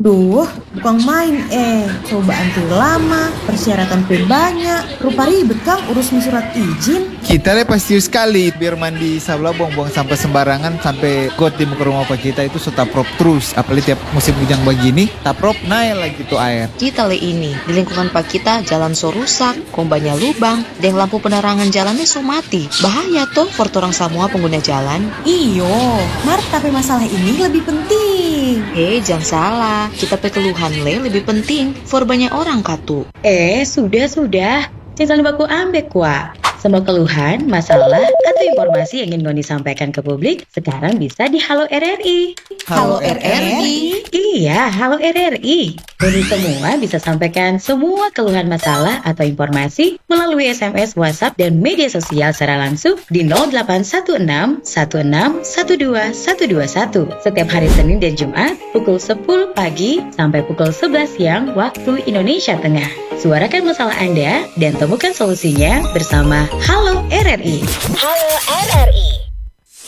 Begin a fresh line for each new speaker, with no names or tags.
Duh, bukan main cobaan tuh lama, persyaratan pun banyak, rupa ribet Kang urus surat izin.
Kita pasti sekali biar mandi sabla buang-buang sampah sembarangan sampai got di muka rumah pak kita itu setaprop terus. Apalagi tiap musim hujan begini, taprop naik lagi tuh air.
Kita ini di lingkungan pak kita jalan so rusak, kombanya lubang, dan lampu penerangan jalannya so mati. Bahaya tuh for orang semua pengguna jalan.
Iyo, tapi masalah ini lebih penting.
Jangan salah, kita keluhan lebih penting for banyak orang katu.
Sudah. Jangan baku ambek wa. Semua keluhan, masalah, atau informasi yang ingin Ngoni sampaikan ke publik sekarang bisa di Halo RRI.
Halo RRI?
Iya, Halo RRI. Ngoni semua bisa sampaikan semua keluhan masalah atau informasi melalui SMS, WhatsApp, dan media sosial secara langsung di 0816 16 12 121 setiap hari Senin dan Jumat pukul 10 pagi sampai pukul 11 siang waktu Indonesia Tengah. Suarakan masalah Anda dan temukan solusinya bersama Halo RRI.
Halo RRI.